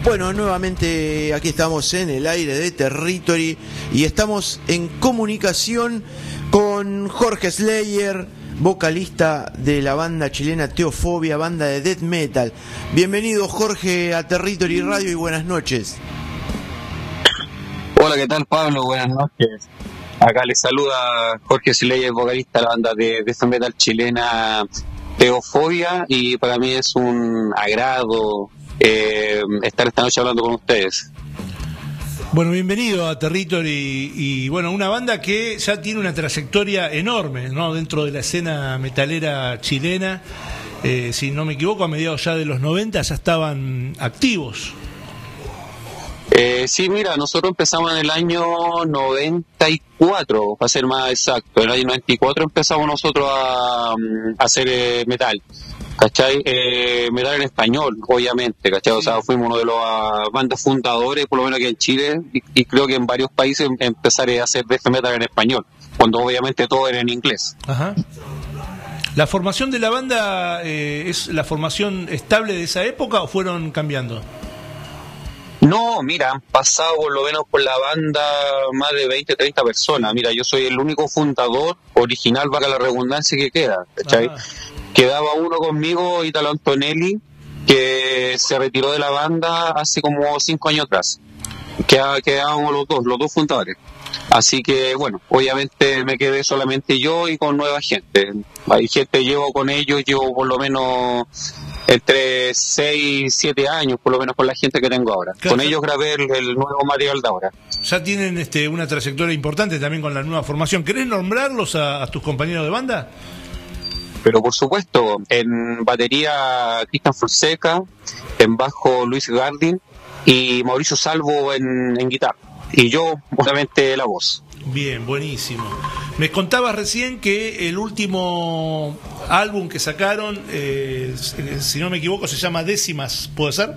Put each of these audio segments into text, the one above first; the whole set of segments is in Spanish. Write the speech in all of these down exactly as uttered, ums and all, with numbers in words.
Bueno, nuevamente aquí estamos en el aire de Territory y estamos en comunicación con Jorge Slayer, vocalista de la banda chilena Teofobia, banda de death metal. Bienvenido, Jorge, a Territory Radio y buenas noches. Hola, ¿qué tal, Pablo? Buenas noches. Acá les saluda Jorge Slayer, vocalista de la banda de death metal chilena Teofobia, y para mí es un agrado eh, estar esta noche hablando con ustedes. Bueno, bienvenido a Territory y bueno, una banda que ya tiene una trayectoria enorme, ¿no?, dentro de la escena metalera chilena. Eh, si no me equivoco, a mediados ya de los noventa ya estaban activos. Eh, sí, mira, nosotros empezamos en el año noventa y cuatro, para ser más exacto. En el año noventa y cuatro empezamos nosotros a, a hacer eh, metal, ¿cachai? Eh, metal en español, obviamente, ¿cachai? O sea, fuimos uno de los uh, bandas fundadores, por lo menos aquí en Chile, y, y creo que en varios países empezaré a hacer death metal en español, cuando obviamente todo era en inglés. Ajá. ¿La formación de la banda eh, es la formación estable de esa época o fueron cambiando? No, mira, han pasado por lo menos por la banda más de veinte, treinta personas. Mira, yo soy el único fundador original, valga la redundancia, que queda, ¿cachai? Ah. Quedaba uno conmigo, Italo Antonelli, que se retiró de la banda hace como cinco años atrás. Quedábamos los dos, los dos fundadores. Así que, bueno, obviamente me quedé solamente yo y con nueva gente. Hay gente, llevo con ellos, llevo por lo menos entre seis, siete años, por lo menos con la gente que tengo ahora. Claro. Con ellos grabé el, el nuevo material de ahora. Ya tienen este, una trayectoria importante también con la nueva formación. ¿Querés nombrarlos a, a tus compañeros de banda? Pero por supuesto, en batería Cristian Fonseca, en bajo Luis Gardin y Mauricio Salvo en, en guitarra. Y yo, obviamente, la voz. Bien, buenísimo. Me contabas recién que el último álbum que sacaron, eh, si no me equivoco, se llama Décimas, ¿puede ser?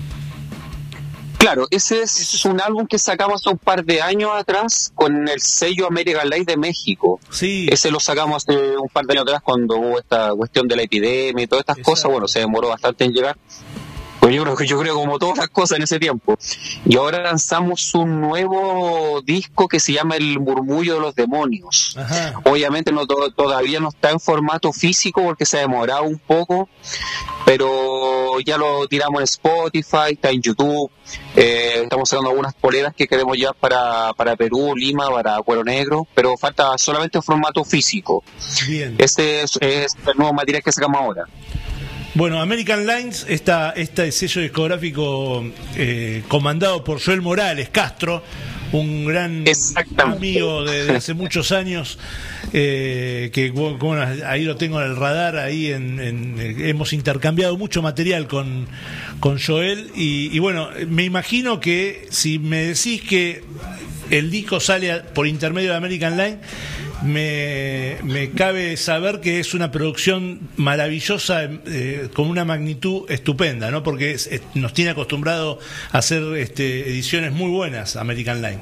Claro, ese es un álbum que sacamos hace un par de años atrás con el sello American Light de México. Sí. Ese lo sacamos hace un par de años atrás cuando hubo esta cuestión de la epidemia y todas estas Exacto. cosas. Bueno, se demoró bastante en llegar. Pues yo creo que yo creo como todas las cosas en ese tiempo. Y ahora lanzamos un nuevo disco que se llama El Murmullo de los Demonios. Ajá. Obviamente no to- todavía no está en formato físico porque se ha demorado un poco, pero ya lo tiramos en Spotify, está en YouTube. Eh, estamos sacando algunas poleras que queremos llevar para, para Perú, Lima, para Cuero Negro, pero falta solamente en formato físico. Bien. Este es, es el nuevo material que sacamos ahora. Bueno, American Lines, esta, este sello discográfico eh, comandado por Joel Morales Castro, un gran amigo de, de hace muchos años, eh, que bueno, ahí lo tengo en el radar, ahí en, en, hemos intercambiado mucho material con, con Joel, y, y bueno, me imagino que si me decís que el disco sale por intermedio de American Line, Me, me cabe saber que es una producción maravillosa, eh, con una magnitud estupenda, ¿no? Porque es, es, nos tiene acostumbrado a hacer este, ediciones muy buenas, American Line.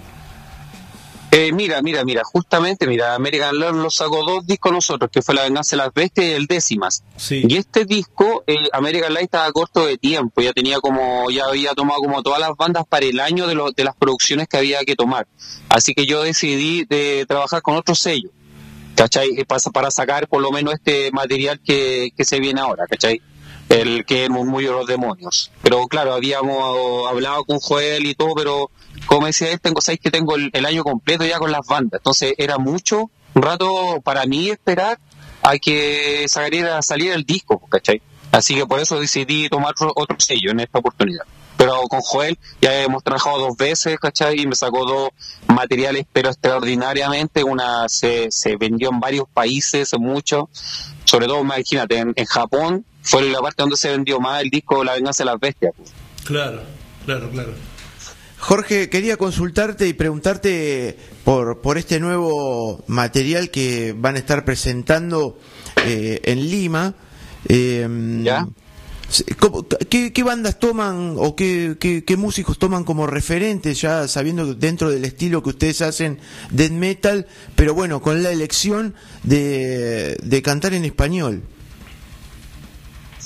Eh, mira, mira, mira, justamente, mira, American Line lo sacó dos discos nosotros, que fue La Venganza de las Bestias y el Décimas. Sí. Y este disco, eh, American Line estaba corto de tiempo, ya tenía como, ya había tomado como todas las bandas para el año de, lo, de las producciones que había que tomar. Así que yo decidí de trabajar con otro sello, ¿cachai? Para, para sacar por lo menos este material que, que se viene ahora, ¿cachai? El que es el Murmullo de los Demonios. Pero claro, habíamos hablado con Joel y todo, pero como decía él, tengo, sabéis que tengo el, el año completo ya con las bandas, entonces era mucho rato para mí esperar a que saliera, saliera el disco, ¿cachai? Así que por eso decidí tomar otro, otro sello en esta oportunidad. Pero con Joel ya hemos trabajado dos veces, ¿cachai? Y me sacó dos materiales, pero extraordinariamente. Una se, se vendió en varios países, mucho. Sobre todo, imagínate, en, en Japón fue la parte donde se vendió más el disco La Venganza de las Bestias. Claro, claro, claro. Jorge, quería consultarte y preguntarte por, por este nuevo material que van a estar presentando eh, en Lima. Eh, ¿Ya? ¿Qué, qué bandas toman o qué, qué, qué músicos toman como referentes, ya sabiendo dentro del estilo que ustedes hacen death metal, pero bueno, con la elección de, de cantar en español?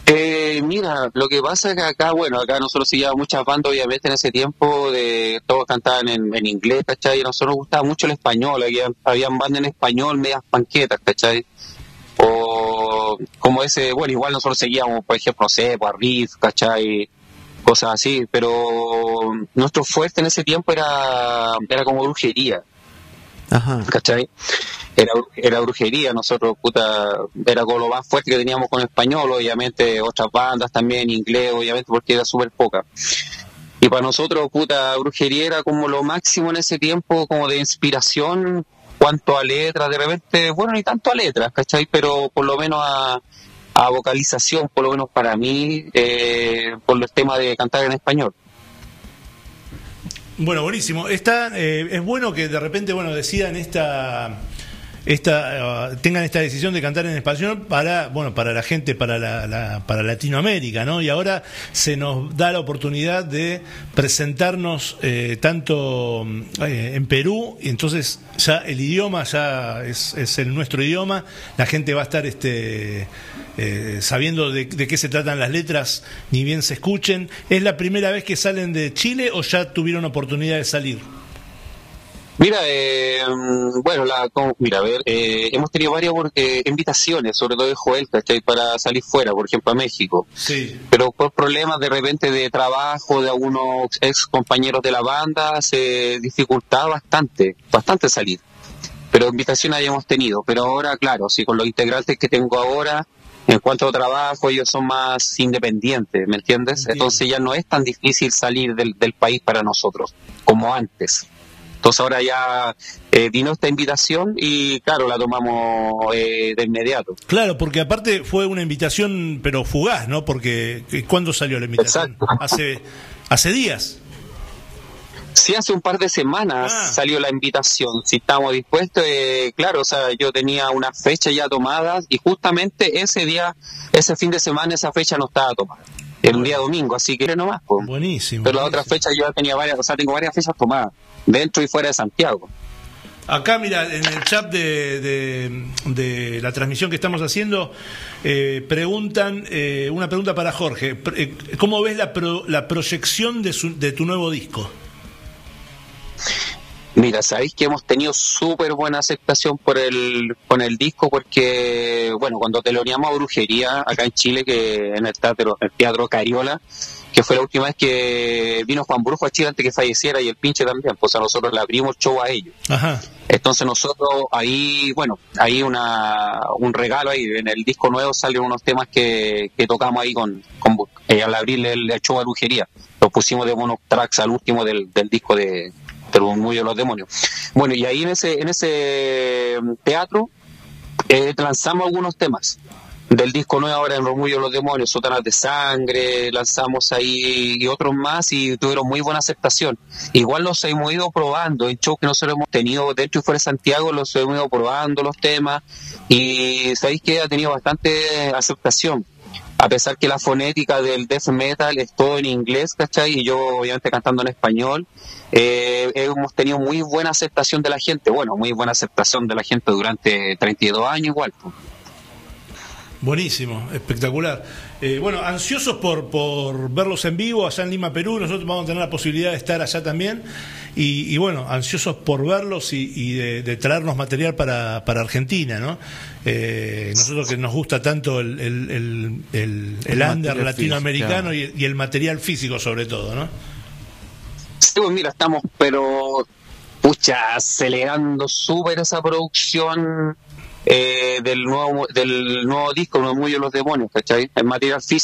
Eh, mira, lo que pasa es que acá, bueno, acá nosotros seguíamos muchas bandas, obviamente en ese tiempo, de todos cantaban en, en inglés, ¿cachai? Y a nosotros nos gustaba mucho el español, había, habían bandas en español, medias panquetas, ¿cachai? O como ese, bueno, igual nosotros seguíamos, por ejemplo, no sé, pues, a Riff, ¿cachai? Cosas así, pero nuestro fuerte en ese tiempo era, era como brujería. Ajá. ¿Cachai? Era, era brujería, nosotros, puta, era como lo más fuerte que teníamos con español, obviamente otras bandas también, inglés, obviamente, porque era súper poca. Y para nosotros, puta, brujería era como lo máximo en ese tiempo, como de inspiración, cuanto a letras, de repente, bueno, ni tanto a letras, ¿cachai? Pero por lo menos a, a vocalización, por lo menos para mí, eh, por el tema de cantar en español. Bueno, buenísimo. Está, eh, es bueno que de repente, bueno, decidan esta, esta, uh, tengan esta decisión de cantar en español para, bueno, para la gente, para la, la, para Latinoamérica, ¿no? Y ahora se nos da la oportunidad de presentarnos eh, tanto eh, en Perú, y entonces ya el idioma ya es, es el nuestro idioma, la gente va a estar este Eh, sabiendo de, de qué se tratan las letras, ni bien se escuchen. ¿Es la primera vez que salen de Chile o ya tuvieron oportunidad de salir? Mira, eh, bueno, la, como, mira, a ver, eh, hemos tenido varias eh, invitaciones, sobre todo de Joel, ¿cachai? Para salir fuera, por ejemplo, a México. Sí. Pero por problemas de repente de trabajo de algunos ex compañeros de la banda, se dificultaba bastante, bastante salir. Pero invitaciones habíamos tenido. Pero ahora, claro, sí, con los integrantes que tengo ahora, en cuanto a trabajo, ellos son más independientes, ¿me entiendes? Entiendo. Entonces ya no es tan difícil salir del, del país para nosotros, como antes. Entonces ahora ya eh, vino esta invitación y claro, la tomamos eh, de inmediato. Claro, porque aparte fue una invitación, pero fugaz, ¿no? Porque ¿cuándo salió la invitación? Exacto. Hace, hace días. Sí, hace un par de semanas ah. salió la invitación. Si estamos dispuestos, eh, claro, o sea, yo tenía una fecha ya tomada y justamente ese día, ese fin de semana, esa fecha no estaba tomada. Era un día domingo, así que nomás. Pues. Buenísimo. Pero la buenísimo. otra fecha yo tenía varias, o sea, tengo varias fechas tomadas, dentro y fuera de Santiago. Acá, mira, en el chat de, de, de la transmisión que estamos haciendo, eh, preguntan, eh, una pregunta para Jorge. ¿Cómo ves la, pro, la proyección de, su, de tu nuevo disco? Mira, sabéis que hemos tenido súper buena aceptación por el con el disco porque, bueno, cuando teloneamos a Brujería acá en Chile, que en el teatro, el teatro Cariola, que fue la última vez que vino Juan Brujo a Chile antes que falleciera y el Pinche también, pues a nosotros le abrimos show a ellos. Ajá. Entonces nosotros ahí, bueno, ahí una un regalo ahí, en el disco nuevo salen unos temas que, que tocamos ahí con, con eh, al abrirle el, el show a Brujería. Los pusimos de bonus tracks al último del, del disco de El Murmullo de los Demonios. Bueno, y ahí en ese en ese teatro eh, lanzamos algunos temas del disco nuevo ahora en El Murmullo de los Demonios, Sótanas de Sangre, lanzamos ahí y otros más y tuvieron muy buena aceptación. Igual los hemos ido probando en shows que nosotros hemos tenido dentro y fuera de Santiago, los hemos ido probando los temas y sabéis que ha tenido bastante aceptación. A pesar que la fonética del death metal es todo en inglés, ¿cachai? Y yo obviamente cantando en español, eh, hemos tenido muy buena aceptación de la gente, bueno, muy buena aceptación de la gente durante treinta y dos años igual. Buenísimo, espectacular. Eh, bueno, ansiosos por, por verlos en vivo allá en Lima, Perú. Nosotros vamos a tener la posibilidad de estar allá también. Y, y bueno, ansiosos por verlos y, y de, de traernos material para, para Argentina, ¿no? Eh, nosotros que nos gusta tanto el, el, el, el, el under latinoamericano físico, y, y el material físico sobre todo, ¿no? Sí, pues mira, estamos, pero, pucha, acelerando súper esa producción. Eh, del nuevo del nuevo disco, El Murmullo de los Demonios, ¿cachai? El material físico